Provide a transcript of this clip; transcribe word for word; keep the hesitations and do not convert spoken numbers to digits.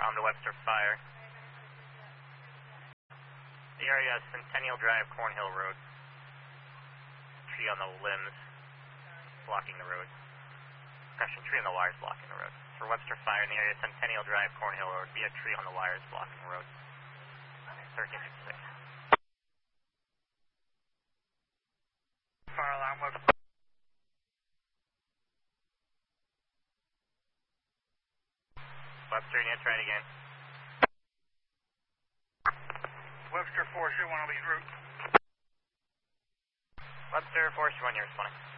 Palm to Webster Fire. The area is Centennial Drive, Cornhill Road. Tree on the limbs blocking the road. Crushing tree on the wires blocking the road. For Webster Fire in the area Centennial Drive, Cornhill Road, be a tree on the wires blocking the road. thirteen fifty-six. Fire alarm, Webster. Webster, you need to try it again. Webster four, shoot one, I'll be en route. Webster four, shoot one, you're responding.